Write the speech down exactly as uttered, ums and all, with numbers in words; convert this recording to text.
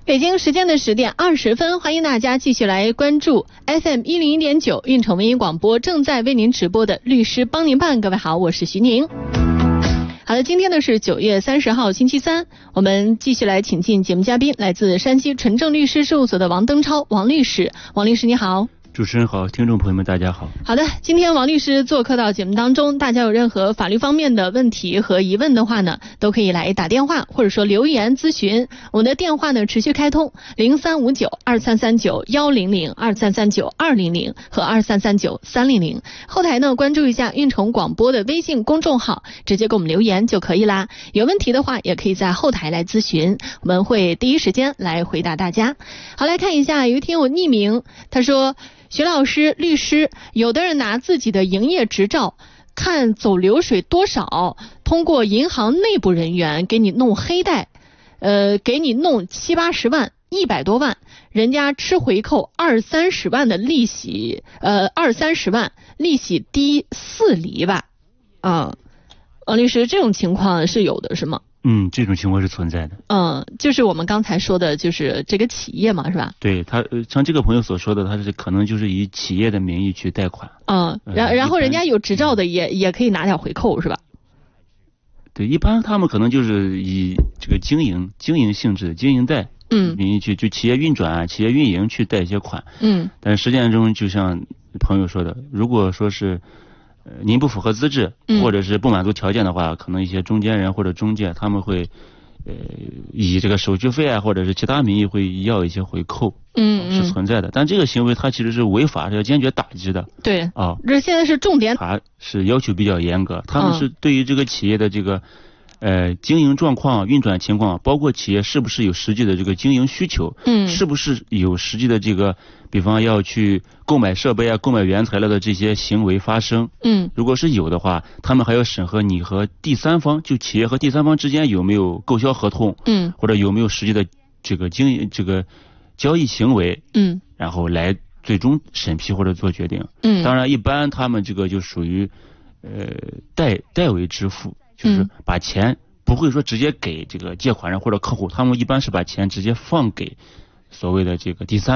北京时间的十点二十分，欢迎大家继续来关注 F M 一零一点九运城文艺广播正在为您直播的律师帮您办。各位好，我是徐宁。好的，今天呢是九月三十号星期三，我们继续来请进节目嘉宾，来自山西纯正律师事务所的王登超王律师。王律师你好。 主持人好，听众朋友们大家好。 好的，今天王律师做客到节目当中，大家有任何法律方面的问题和疑问的话呢，都可以来打电话或者说留言咨询。我们的电话呢持续开通零三五九二三三九幺零零、二三三九二零零和二三三九三零零。后台呢关注一下运城广播的微信公众号，直接给我们留言就可以啦。有问题的话也可以在后台来咨询，我们会第一时间来回答大家。好，来看一下，有一天我匿名，他说：徐老师，律师，有的人拿自己的营业执照看走流水多少，通过银行内部人员给你弄黑贷，呃，给你弄七八十万、一百多万，人家吃回扣二三十万的利息，呃，二三十万利息低四厘吧？啊，王律师，这种情况是有的是吗？ 嗯，这种情况是存在的。 嗯，就是我们刚才说的，就是这个企业嘛，是吧？ 对他，像这个朋友所说的，他是可能就是以企业的名义去贷款。 嗯，然、呃、然后人家有执照的也、嗯、也可以拿点回扣，是吧？ 对，一般他们可能就是以这个经营经营性质、经营贷嗯名义去，就企业运转啊、企业运营去贷一些款。嗯，但实践中，就像朋友说的，如果说是呃，您不符合资质，或者是不满足条件的话，嗯、可能一些中间人或者中介他们会，呃，以这个手续费啊，或者是其他名义会要一些回扣，嗯，是存在的。但这个行为它其实是违法，是要坚决打击的。 对， 啊， 这现在是重点， 它是要求比较严格，他们是对于这个企业的这个。呃，经营状况、运转情况，包括企业是不是有实际的这个经营需求，嗯，是不是有实际的这个，比方要去购买设备啊、购买原材料的这些行为发生，嗯，如果是有的话，他们还要审核你和第三方，就企业和第三方之间有没有购销合同，嗯，或者有没有实际的这个经营这个交易行为，嗯，然后来最终审批或者做决定，嗯，当然一般他们这个就属于呃代代为支付。就是把钱不会说直接给这个借款人或者客户，他们一般是把钱直接放给所谓的这个第三